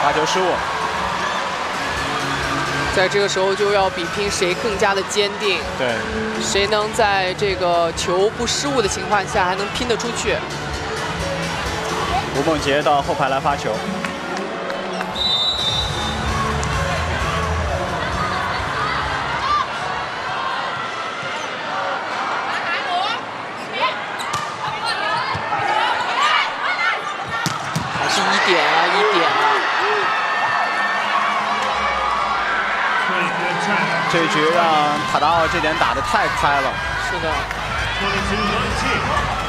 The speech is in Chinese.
发球失误。 在这个时候就要比拼谁更加的坚定， 对， 谁能在这个球不失误的情况下还能拼得出去。 吴梦洁到后排来发球。 1点啊，1点啊！ 这一局让塔达奥这点打得太开了。 是的。